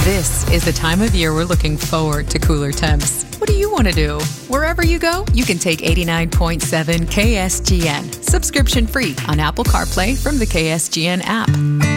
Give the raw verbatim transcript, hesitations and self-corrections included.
This is the time of year we're looking forward to cooler temps. What do you want to do? Wherever you go, you can take eighty-nine point seven K S G N, subscription free on Apple CarPlay from the K S G N app.